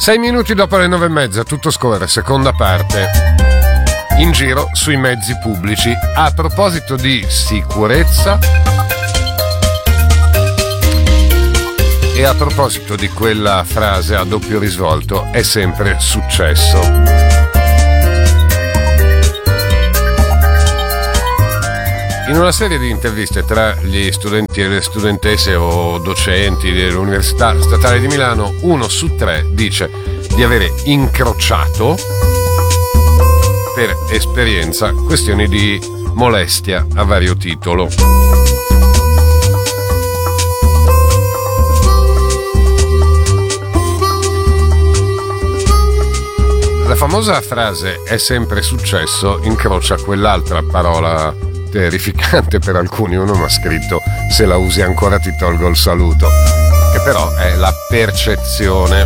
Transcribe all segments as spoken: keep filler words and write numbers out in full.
Sei minuti dopo le nove e mezza, tutto scorre, seconda parte. In giro sui mezzi pubblici. A proposito di sicurezza e a proposito di quella frase a doppio risvolto, è sempre successo. In una serie di interviste tra gli studenti e le studentesse o docenti dell'Università Statale di Milano, uno su tre dice di avere incrociato per esperienza questioni di molestia a vario titolo. La famosa frase "è sempre successo" incrocia quell'altra parola terrificante per alcuni. Uno mi ha scritto: se la usi ancora ti tolgo il saluto, che però è la percezione.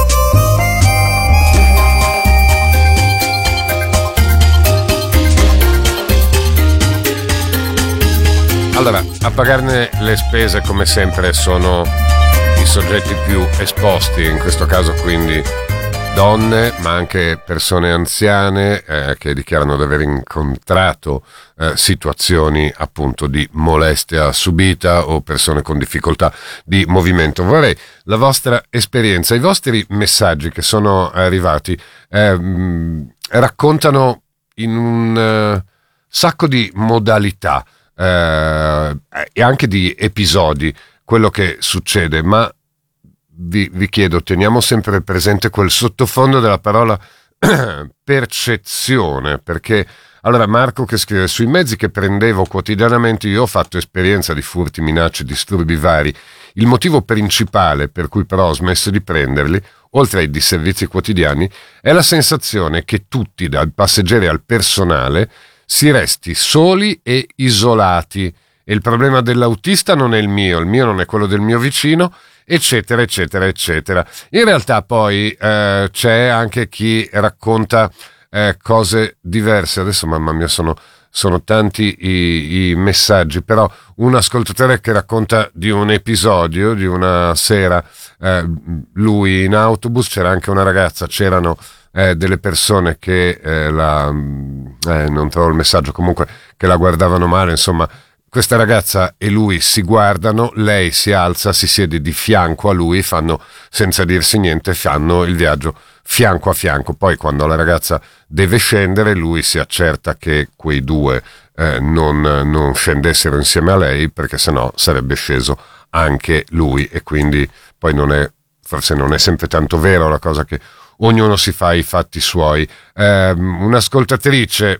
Allora, a pagarne le spese come sempre sono i soggetti più esposti, in questo caso quindi donne, ma anche persone anziane eh, che dichiarano di aver incontrato eh, situazioni appunto di molestia subita o persone con difficoltà di movimento. Vorrei la vostra esperienza, i vostri messaggi che sono arrivati eh, raccontano in un uh, sacco di modalità eh, e anche di episodi quello che succede, ma Vi, vi chiedo, teniamo sempre presente quel sottofondo della parola percezione, perché allora Marco che scrive: sui mezzi che prendevo quotidianamente io ho fatto esperienza di furti, minacce, disturbi vari. Il motivo principale per cui però ho smesso di prenderli, oltre ai disservizi quotidiani, è la sensazione che tutti, dal passeggeri al personale, si resti soli e isolati. E il problema dell'autista non è il mio, il mio non è quello del mio vicino, eccetera, eccetera, eccetera. In realtà poi eh, c'è anche chi racconta eh, cose diverse. Adesso, mamma mia, sono, sono tanti i, i messaggi, però un ascoltatore che racconta di un episodio, di una sera, eh, lui in autobus, c'era anche una ragazza, c'erano eh, delle persone che eh, la... Eh, non trovo il messaggio, comunque, che la guardavano male, insomma. Questa ragazza e lui si guardano, lei si alza, si siede di fianco a lui, fanno, senza dirsi niente, fanno il viaggio fianco a fianco. Poi quando la ragazza deve scendere, lui si accerta che quei due eh, non, non scendessero insieme a lei, perché sennò sarebbe sceso anche lui. E quindi poi non è, forse non è sempre tanto vero la cosa che ognuno si fa i fatti suoi. Eh, un'ascoltatrice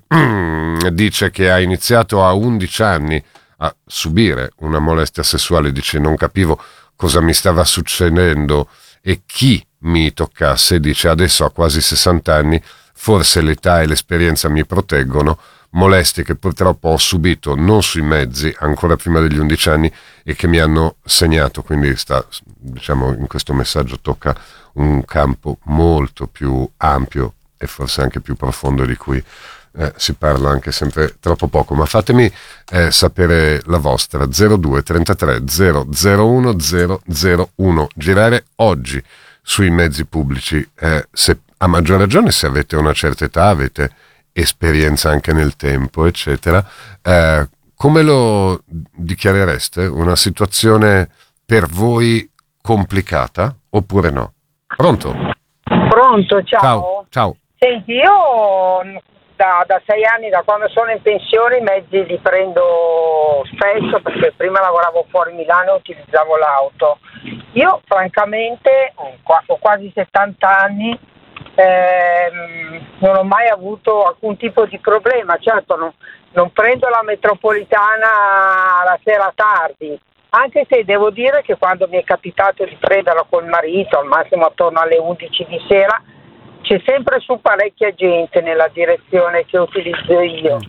dice che ha iniziato a undici anni a subire una molestia sessuale, dice non capivo cosa mi stava succedendo e chi mi toccasse, dice adesso ho quasi sessanta anni, forse l'età e l'esperienza mi proteggono, molestie che purtroppo ho subito non sui mezzi ancora prima degli undici anni e che mi hanno segnato. Quindi sta, diciamo, in questo messaggio tocca un campo molto più ampio e forse anche più profondo di cui Eh, si parla anche sempre troppo poco. Ma fatemi eh, sapere la vostra. Zero due trentatré zero zero uno zero zero uno. Girare oggi sui mezzi pubblici, eh, se, a maggior ragione se avete una certa età, avete esperienza anche nel tempo, eccetera, eh, come lo dichiarereste? Una situazione per voi complicata oppure no? Pronto? Pronto, ciao. Ciao, ciao. Senti, io Da, da sei anni, da quando sono in pensione, i mezzi li prendo spesso, perché prima lavoravo fuori Milano e utilizzavo l'auto. Io francamente ho quasi settanta anni, ehm, non ho mai avuto alcun tipo di problema. Certo non, non prendo la metropolitana la sera tardi, anche se devo dire che quando mi è capitato di prenderla col marito, al massimo attorno alle undici di sera, c'è sempre su parecchia gente nella direzione che utilizzo io.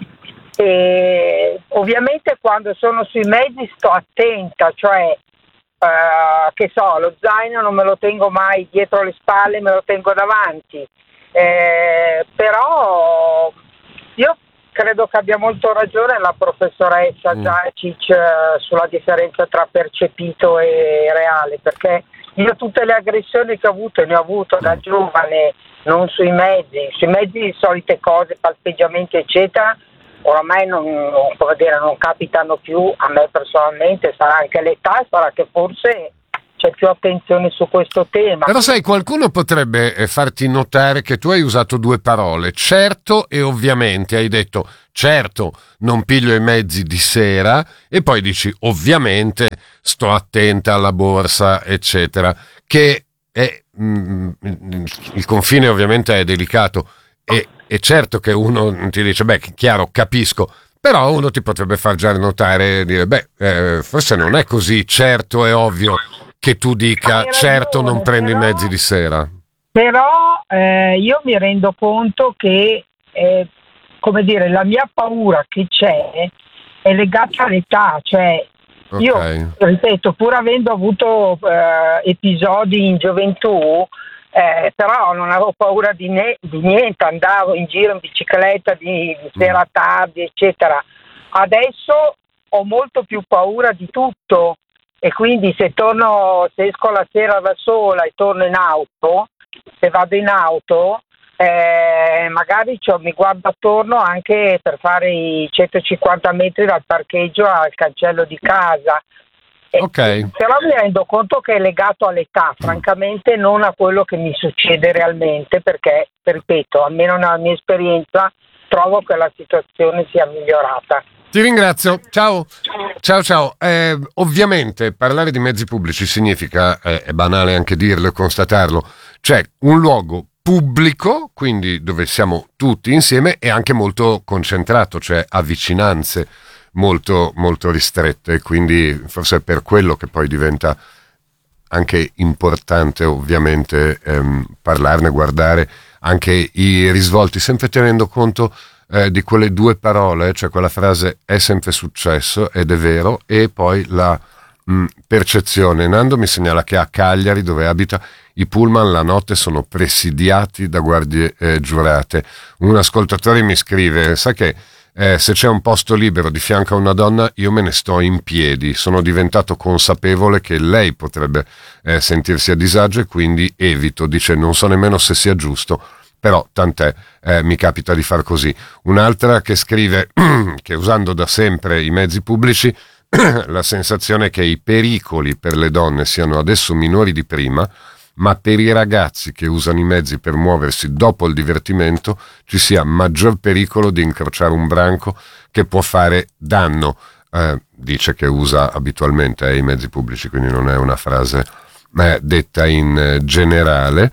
E ovviamente quando sono sui mezzi sto attenta, cioè uh, che so, lo zaino non me lo tengo mai dietro le spalle, me lo tengo davanti. Eh, però io credo che abbia molto ragione la professoressa mm. Zacic uh, sulla differenza tra percepito e reale, perché io tutte le aggressioni che ho avuto, ne ho avuto da giovane, non sui mezzi, sui mezzi solite cose, palpeggiamenti eccetera, oramai non, non, come dire, non capitano più a me personalmente, sarà anche l'età, sarà che forse c'è più attenzione su questo tema. Però sai, qualcuno potrebbe farti notare che tu hai usato due parole, certo e ovviamente. Hai detto certo non piglio i mezzi di sera e poi dici ovviamente sto attenta alla borsa eccetera, che è mm, il confine ovviamente è delicato e è certo che uno ti dice beh chiaro capisco, però uno ti potrebbe far già notare e dire beh eh, forse non è così certo e ovvio che tu dica ragione, certo non prendi però, i mezzi di sera. Però eh, io mi rendo conto che eh, come dire, la mia paura che c'è è legata all'età, cioè Okay. io ripeto, pur avendo avuto eh, episodi in gioventù, eh, però non avevo paura di, ne- di niente, andavo in giro in bicicletta di, di sera tardi eccetera. Adesso ho molto più paura di tutto e quindi se torno, se esco la sera da sola e torno in auto, se vado in auto eh, magari cioè, mi guardo attorno anche per fare i centocinquanta metri dal parcheggio al cancello di casa. E, Ok. però mi rendo conto che è legato all'età, francamente non a quello che mi succede realmente, perché, ripeto, almeno nella mia esperienza trovo che la situazione sia migliorata. Ti ringrazio, ciao. Ciao ciao. Eh, ovviamente parlare di mezzi pubblici significa, eh, è banale anche dirlo e constatarlo, c'è un luogo pubblico, quindi dove siamo tutti insieme, e anche molto concentrato, cioè a vicinanze molto, molto ristrette, quindi forse è per quello che poi diventa anche importante ovviamente ehm, parlarne, guardare anche i risvolti, sempre tenendo conto eh, di quelle due parole, cioè quella frase è sempre successo ed è vero, e poi la mh, percezione. Nando mi segnala che a Cagliari, dove abita, i pullman la notte sono presidiati da guardie eh, giurate. Un ascoltatore mi scrive, sa che eh, se c'è un posto libero di fianco a una donna io me ne sto in piedi, sono diventato consapevole che lei potrebbe eh, sentirsi a disagio e quindi evito, dice non so nemmeno se sia giusto, però tant'è, eh, mi capita di far così. Un'altra che scrive che usando da sempre i mezzi pubblici la sensazione è che i pericoli per le donne siano adesso minori di prima, ma per i ragazzi che usano i mezzi per muoversi dopo il divertimento ci sia maggior pericolo di incrociare un branco che può fare danno. Eh, dice che usa abitualmente eh, i mezzi pubblici, quindi non è una frase eh, detta in eh, generale.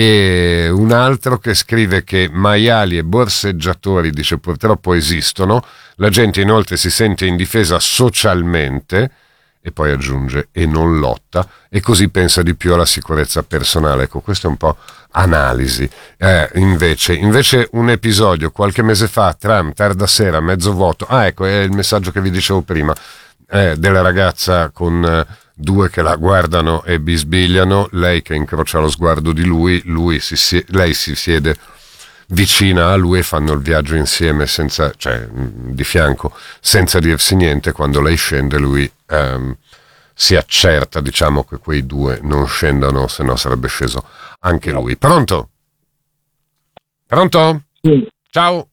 E un altro che scrive che maiali e borseggiatori, dice, purtroppo esistono, la gente inoltre si sente indifesa socialmente, e poi aggiunge e non lotta, e così pensa di più alla sicurezza personale. Ecco, questo è un po' analisi. Eh, invece, invece un episodio qualche mese fa, tram, tarda sera, mezzo vuoto, ah ecco, è il messaggio che vi dicevo prima, eh, della ragazza con eh, due che la guardano e bisbigliano, lei che incrocia lo sguardo di lui, lui si, si, lei si siede vicina a lui e fanno il viaggio insieme, senza, cioè di fianco, senza dirsi niente. Quando lei scende lui ehm, si accerta, diciamo, che quei due non scendano, se no sarebbe sceso anche lui. Pronto? Pronto? Sì. Ciao?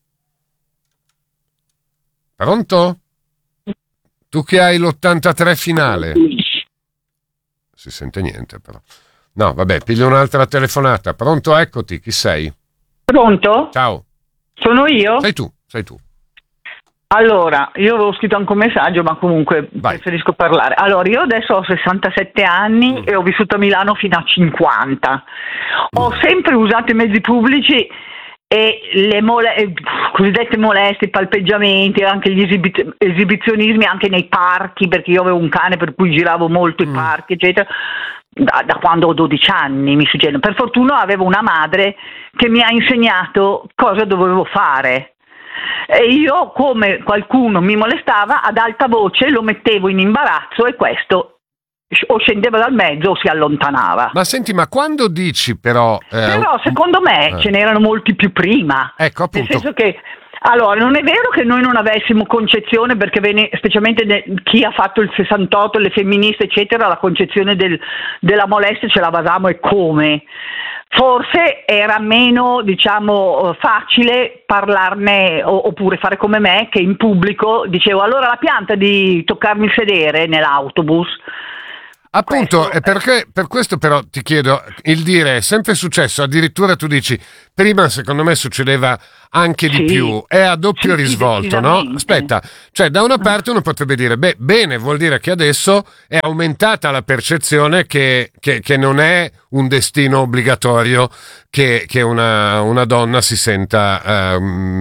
Pronto? Tu che hai l'ottantatré finale? Si sente niente però. No, vabbè, piglio un'altra telefonata. Pronto? Eccoti, chi sei? Pronto? Ciao. Sono io? Sei tu, sei tu. Allora, io avevo scritto anche un messaggio, ma comunque Vai. preferisco parlare. Allora, io adesso ho sessantasette anni mm. e ho vissuto a Milano fino a cinquanta. Ho mm. sempre usato i mezzi pubblici e le mole- cosiddette molestie, i palpeggiamenti, anche gli esibi- esibizionismi anche nei parchi, perché io avevo un cane per cui giravo molto mm. i parchi, eccetera. Da, da quando ho dodici anni mi succede. Per fortuna avevo una madre che mi ha insegnato cosa dovevo fare e io, come qualcuno mi molestava, ad alta voce lo mettevo in imbarazzo e questo o scendeva dal mezzo o si allontanava. Ma senti, ma quando dici però... Eh, però secondo me eh. ce n'erano molti più prima. Ecco, appunto. Nel senso che Allora, non è vero che noi non avessimo concezione, perché venne, specialmente de, chi ha fatto il sessantotto, le femministe eccetera, la concezione del, della molestia ce l'avevamo e come. Forse era meno, diciamo, facile parlarne o, oppure fare come me, che in pubblico dicevo allora la pianta di toccarmi il sedere nell'autobus. Appunto, Questo, e perché, per questo però ti chiedo, il dire è sempre successo, addirittura tu dici, prima secondo me succedeva anche di sì, più, è a doppio sì, risvolto, no? Aspetta, cioè da una parte uno potrebbe dire, beh, bene, vuol dire che adesso è aumentata la percezione che, che, che non è un destino obbligatorio che, che una, una donna si senta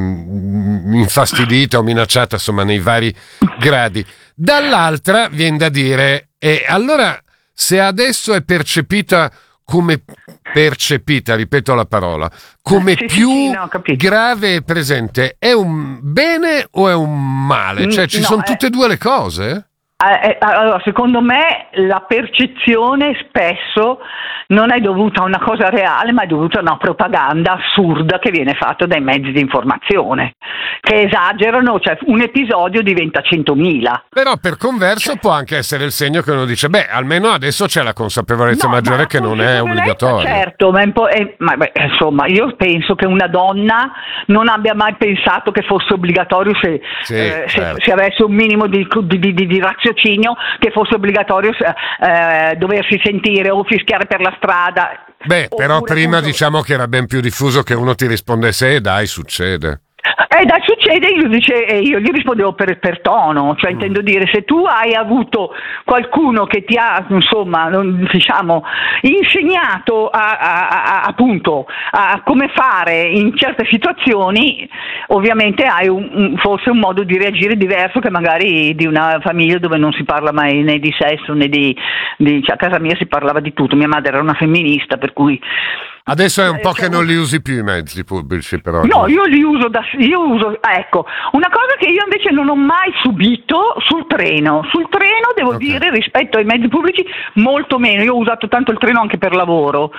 um, infastidita o minacciata, insomma, nei vari gradi. Dall'altra viene da dire, e allora se adesso è percepita come percepita, ripeto la parola, come sì, più sì, sì, no, grave e presente, è un bene o è un male? Cioè ci no, sono è... tutte e due le cose? Allora, secondo me la percezione spesso non è dovuta a una cosa reale, ma è dovuta a una propaganda assurda che viene fatta dai mezzi di informazione, che esagerano, cioè un episodio diventa centomila. Però per converso può anche essere il segno che uno dice, beh, almeno adesso c'è la consapevolezza No, maggiore ma che non è obbligatorio. Certo, ma, è un po', è, ma beh, insomma, io penso che una donna non abbia mai pensato che fosse obbligatorio se, sì, eh, certo. se, se avesse un minimo di, di, di, di raziocinio, che fosse obbligatorio eh, doversi sentire o fischiare per la strada. Beh, però oppure, prima appunto, diciamo che era ben più diffuso che uno ti rispondesse, eh, dai, succede. Eh, dai, succede, io, dice, eh, io gli rispondevo per, per tono, cioè mm. intendo dire, se tu hai avuto qualcuno che ti ha, insomma, non, diciamo, insegnato a, a, a, appunto a come fare in certe situazioni, ovviamente hai un, un, forse un modo di reagire diverso che magari di una famiglia dove non si parla mai né di sesso né di, di cioè, a casa mia si parlava di tutto, mia madre era una femminista, per cui... Adesso è un po' che non li usi più i mezzi pubblici, però. No, io li uso da io uso, ecco, una cosa che io invece non ho mai subito sul treno. Sul treno devo okay. dire, rispetto ai mezzi pubblici, molto meno. Io ho usato tanto il treno anche per lavoro,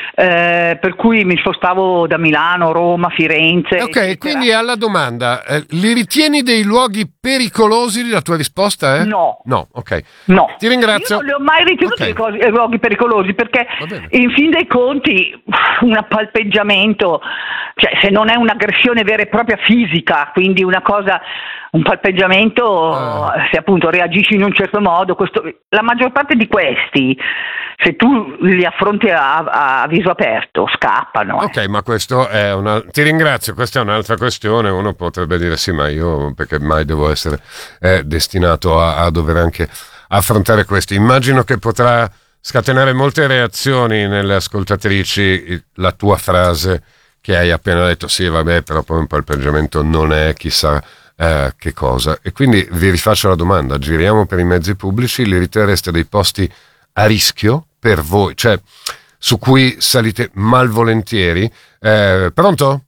eh, per cui mi spostavo da Milano, Roma, Firenze. Ok, eccetera. Quindi alla domanda, eh, li ritieni dei luoghi pericolosi? La tua risposta è? No. No, ok. No. Ti ringrazio. Io non li ho mai ritenuti okay. dei luoghi pericolosi, perché in fin dei conti un palpeggiamento, cioè se non è un'aggressione vera e propria fisica, quindi una cosa, un palpeggiamento, ah. se appunto reagisci in un certo modo, questo, la maggior parte di questi, se tu li affronti a, a viso aperto, scappano. Ok, eh. ma questo è una... Ti ringrazio, questa è un'altra questione. Uno potrebbe dire sì, ma io perché mai devo essere eh, destinato a, a dover anche affrontare questo. Immagino che potrà scatenare molte reazioni nelle ascoltatrici la tua frase che hai appena detto, sì vabbè, però poi un palpeggiamento non è chissà eh, che cosa. E quindi vi rifaccio la domanda, giriamo per i mezzi pubblici, li riterreste dei posti a rischio per voi, cioè su cui salite malvolentieri? Eh, pronto?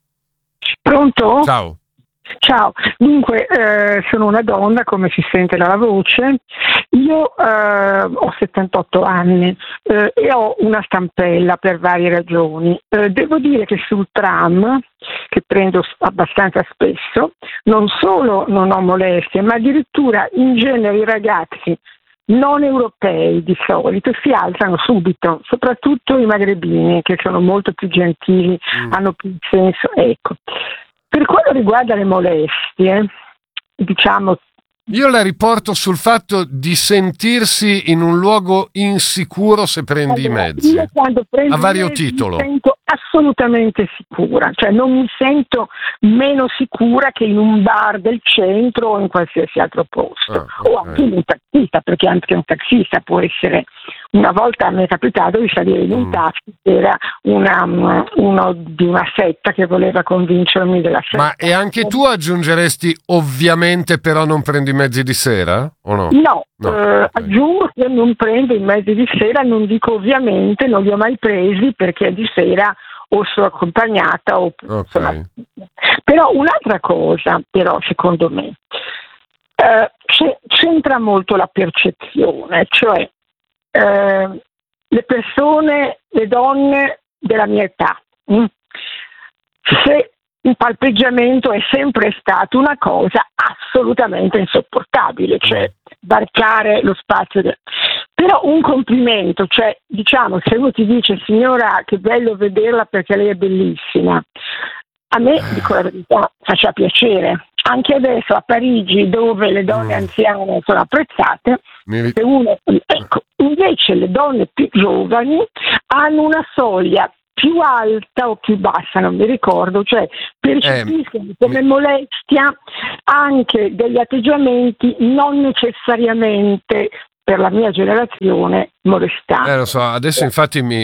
Pronto? Ciao. Ciao, dunque eh, sono una donna, come si sente dalla voce. Io eh, ho settantotto anni eh, e ho una stampella per varie ragioni. Eh, devo dire che sul tram, che prendo abbastanza spesso, non solo non ho molestie, ma addirittura in genere i ragazzi non europei di solito si alzano subito, soprattutto i magrebini, che sono molto più gentili, mm. hanno più senso. Ecco. Per quanto riguarda le molestie, diciamo... Io la riporto sul fatto di sentirsi in un luogo insicuro se prendi allora, i mezzi. Io quando prendo a vario i mezzi titolo. mi sento assolutamente sicura, cioè non mi sento meno sicura che in un bar del centro o in qualsiasi altro posto. Ah, okay. O anche in un taxista, perché anche un taxista può essere... Una volta mi è capitato di salire in un mm. taxi che era una, uno di una setta che voleva convincermi della setta. Ma e anche tu aggiungeresti ovviamente però non prendi i mezzi di sera? O no? No, no. Eh, okay. aggiungo che non prendo i mezzi di sera, non dico ovviamente, non li ho mai presi perché di sera o sono accompagnata o okay. insomma. Però un'altra cosa, però secondo me, eh, c'entra molto la percezione, cioè Eh, le persone, le donne della mia età, mh? se il palpeggiamento è sempre stato una cosa assolutamente insopportabile, cioè varcare lo spazio. De... Però un complimento, cioè diciamo, se uno ti dice signora che bello vederla perché lei è bellissima, a me, dico la verità, faccia piacere. Anche adesso a Parigi, dove le donne Mm. anziane sono apprezzate, Mi- se uno, ecco, invece le donne più giovani hanno una soglia più alta o più bassa, non mi ricordo, cioè percepiscono come molestia anche degli atteggiamenti non necessariamente per la mia generazione molestanti. Eh, lo so, adesso infatti mi,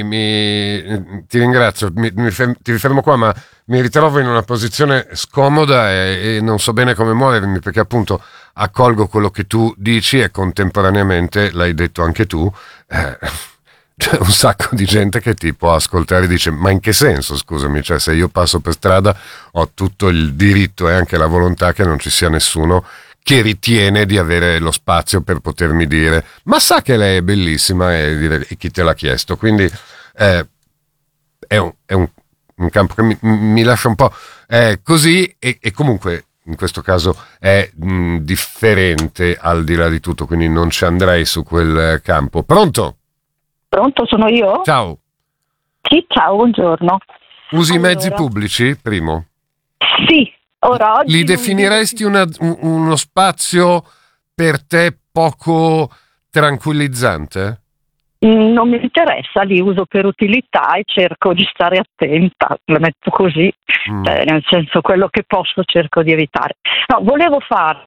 mi- ti ringrazio, mi, mi fer- ti fermo qua, ma mi ritrovo in una posizione scomoda e, e non so bene come muovermi, perché appunto accolgo quello che tu dici e contemporaneamente, l'hai detto anche tu, eh, c'è un sacco di gente che ti può ascoltare e dice ma in che senso, scusami, cioè se io passo per strada ho tutto il diritto e anche la volontà che non ci sia nessuno che ritiene di avere lo spazio per potermi dire ma sa che lei è bellissima e, dire, e chi te l'ha chiesto, quindi eh, è, un, è un, un campo che mi, mi lascia un po' eh, così e, e comunque in questo caso è mh, differente al di là di tutto, quindi non ci andrei su quel campo. Pronto? Pronto, sono io? Ciao, Sì, ciao, buongiorno. usi i Allora, mezzi pubblici, primo? Sì, ora oggi... Li non definiresti una- un- uno spazio per te poco tranquillizzante? Non mi interessa, li uso per utilità e cerco di stare attenta, la metto così, Mm. eh, nel senso quello che posso cerco di evitare. No, volevo fare,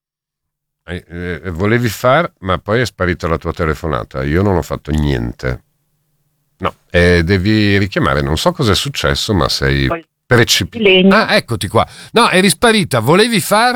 Eh, eh, volevi far, ma poi è sparita la tua telefonata. Io non ho fatto niente. No, eh, devi richiamare. Non so cosa è successo, ma sei precipitato. legno. Ah, eccoti qua. No, eri sparita. Volevi far?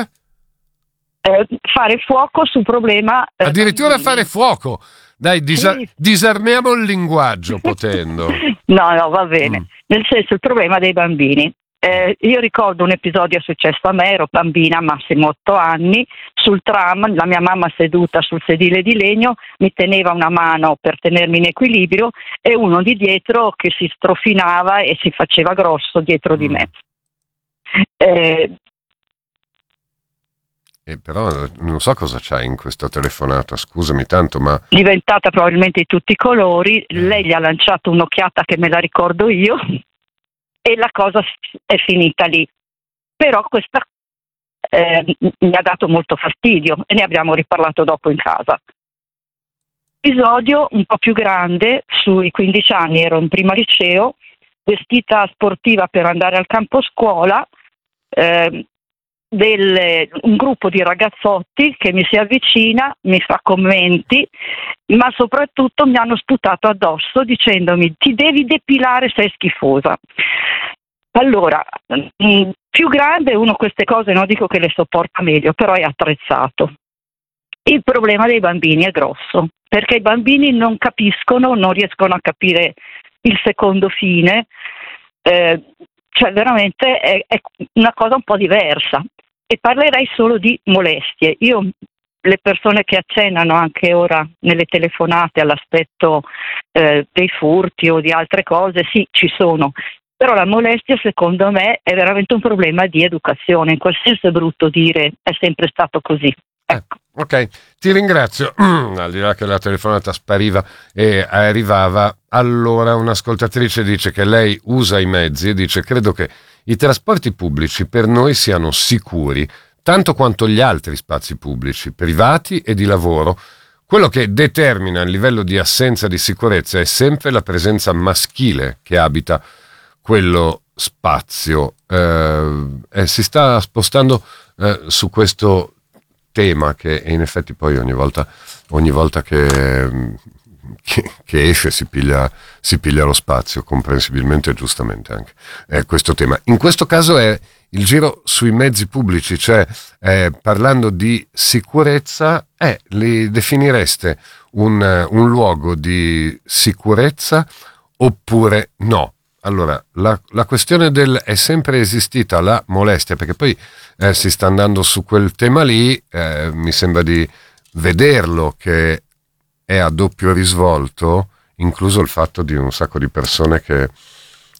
eh, fare fuoco sul problema... eh, Addirittura bambini. fare fuoco. Dai, disa- Sì. disarmiamo il linguaggio, potendo. No, no, va bene. Mm. Nel senso, il problema dei bambini. Eh, io ricordo un episodio successo a me, ero bambina, massimo otto anni, sul tram, la mia mamma seduta sul sedile di legno, mi teneva una mano per tenermi in equilibrio e uno di dietro che si strofinava e si faceva grosso dietro di me. Eh, Eh, però non so cosa c'hai in questa telefonata, scusami tanto, ma diventata probabilmente di tutti i colori, lei gli ha lanciato un'occhiata che me la ricordo io e la cosa è finita lì. Però questa eh, mi ha dato molto fastidio e ne abbiamo riparlato dopo in casa. Episodio un po' più grande, sui quindici anni ero in prima liceo, vestita sportiva per andare al campo scuola, eh, del, un gruppo di ragazzotti che mi si avvicina, mi fa commenti, ma soprattutto mi hanno sputato addosso dicendomi ti devi depilare, sei schifosa. Allora, mh, più grande uno queste cose non dico che le sopporta meglio, però è attrezzato. Il problema dei bambini è grosso, perché i bambini non capiscono, non riescono a capire il secondo fine, eh, cioè veramente è, è una cosa un po' diversa. E parlerei solo di molestie. Io, le persone che accennano anche ora nelle telefonate all'aspetto eh, dei furti o di altre cose, sì, ci sono. Però la molestia secondo me è veramente un problema di educazione, in quel senso è brutto dire è sempre stato così. Ecco. Eh, ok, ti ringrazio. Al di là che la telefonata spariva e arrivava, allora un'ascoltatrice dice che lei usa i mezzi e dice credo che i trasporti pubblici per noi siano sicuri tanto quanto gli altri spazi pubblici, privati e di lavoro. Quello che determina il livello di assenza di sicurezza è sempre la presenza maschile che abita quello spazio. Eh, eh, si sta spostando eh, su questo tema che in effetti poi ogni volta, ogni volta che, che, che esce si piglia, si piglia lo spazio, comprensibilmente e giustamente anche eh, questo tema. In questo caso è il giro sui mezzi pubblici, cioè eh, parlando di sicurezza, eh, li definireste un, un luogo di sicurezza oppure no? Allora, la, la questione del è sempre esistita la molestia, perché poi eh, si sta andando su quel tema lì, eh, mi sembra di vederlo che è a doppio risvolto, incluso il fatto di un sacco di persone che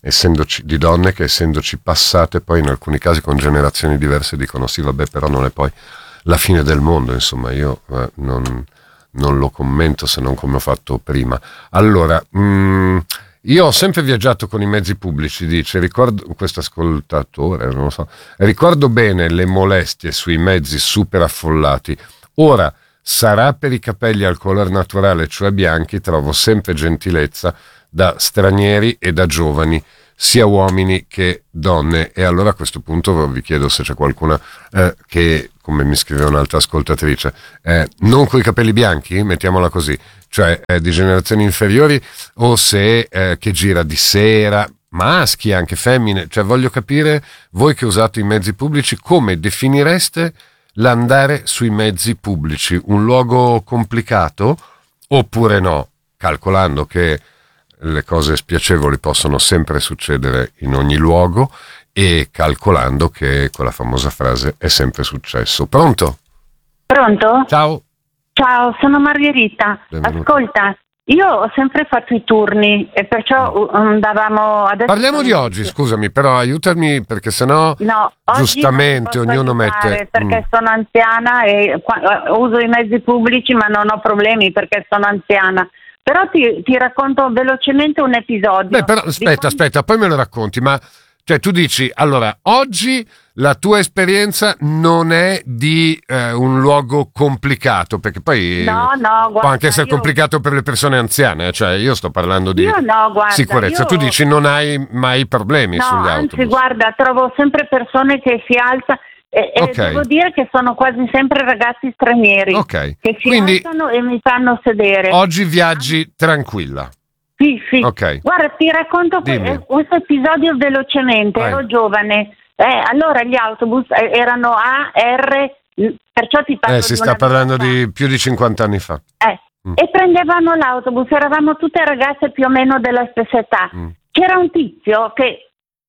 essendoci, di donne che essendoci passate poi in alcuni casi con generazioni diverse dicono sì vabbè però non è poi la fine del mondo, insomma io eh, non, non lo commento se non come ho fatto prima. Allora, mh, io ho sempre viaggiato con i mezzi pubblici, dice, ricordo, questo ascoltatore, non lo so, ricordo bene le molestie sui mezzi super affollati. Ora, sarà per i capelli al color naturale, cioè bianchi, trovo sempre gentilezza da stranieri e da giovani, sia uomini che donne. E allora a questo punto vi chiedo se c'è qualcuna eh, che, come mi scrive un'altra ascoltatrice, eh, non coi capelli bianchi, mettiamola così, cioè eh, di generazioni inferiori, o se eh, che gira di sera, maschi anche femmine, cioè voglio capire voi che usate i mezzi pubblici come definireste l'andare sui mezzi pubblici, un luogo complicato oppure no, calcolando che le cose spiacevoli possono sempre succedere in ogni luogo e calcolando che quella famosa frase è sempre successo. Pronto? Pronto? Ciao. Ciao, sono Margherita. Benvenuta. Ascolta, io ho sempre fatto i turni e perciò andavamo adesso. Parliamo di oggi, scusami, però aiutami perché sennò no, giustamente oggi non ognuno posso mette perché mm. sono anziana e uso i mezzi pubblici ma non ho problemi perché sono anziana. Però ti, ti racconto velocemente un episodio. Beh, però aspetta, quando... aspetta, poi me lo racconti, ma cioè tu dici, allora, oggi la tua esperienza non è di eh, un luogo complicato, perché poi no, no, guarda, può anche essere io... complicato per le persone anziane, cioè io sto parlando di io no, guarda, sicurezza. io... Tu dici non hai mai problemi no, sugli autobus. autobus. No, anzi, guarda, trovo sempre persone che si alzano. E, okay. e devo dire che sono quasi sempre ragazzi stranieri okay. che si Quindi, alzano e mi fanno sedere. Oggi viaggi tranquilla. Sì, sì. Okay. Guarda, ti racconto Dimmi. questo episodio velocemente. Vai. Ero giovane. Eh, allora gli autobus erano A, R, perciò ti parlo Eh, si di sta una parlando vita. di più di cinquanta anni fa. Eh. Mm. E prendevano l'autobus, eravamo tutte ragazze più o meno della stessa età. Mm. C'era un tizio che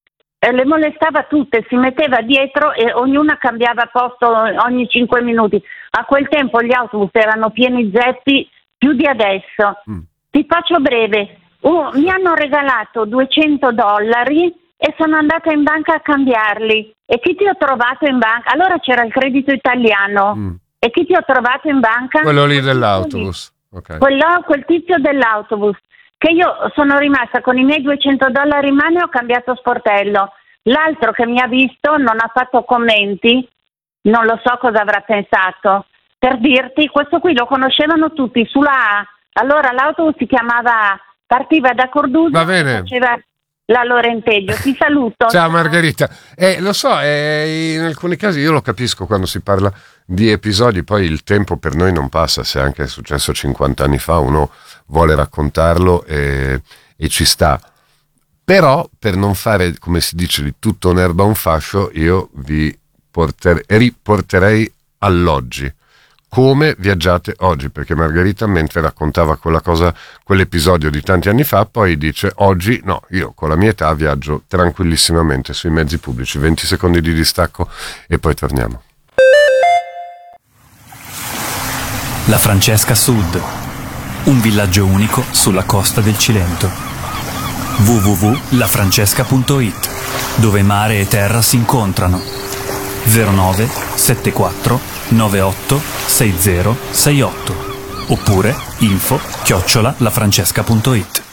le molestava tutte, si metteva dietro e ognuna cambiava posto ogni cinque minuti. A quel tempo gli autobus erano pieni zeppi più di adesso. Mm. Ti faccio breve, uh, mi hanno regalato duecento dollari e sono andata in banca a cambiarli. E chi ti ho trovato in banca? Allora c'era il credito italiano. Mm. E chi ti ho trovato in banca? Quello lì Quel dell'autobus. lì. Okay. Quello, quel tizio dell'autobus. Che io sono rimasta con i miei duecento dollari in mano e ho cambiato sportello. L'altro che mi ha visto non ha fatto commenti, non lo so cosa avrà pensato. Per dirti, questo qui lo conoscevano tutti sulla A. Allora l'autobus si chiamava, partiva da Cordusa. Va bene. E faceva la Lorenteggio. Ti saluto. Ciao Margherita. Eh, lo so, eh, in alcuni casi io lo capisco quando si parla di episodi, poi il tempo per noi non passa, se anche è successo cinquanta anni fa uno vuole raccontarlo e, e ci sta. Però per non fare, come si dice, di tutto un'erba un fascio, io vi porter- riporterei all'oggi. Come viaggiate oggi? Perché Margherita, mentre raccontava quella cosa, quell'episodio di tanti anni fa, poi dice oggi no, io con la mia età viaggio tranquillissimamente sui mezzi pubblici. venti secondi di distacco e poi torniamo. La Francesca Sud, un villaggio unico sulla costa del Cilento. w w w punto la francesca punto i t, dove mare e terra si incontrano. zero nove sette quattro nove otto sei zero sei otto oppure info chiocciola la francesca punto i t.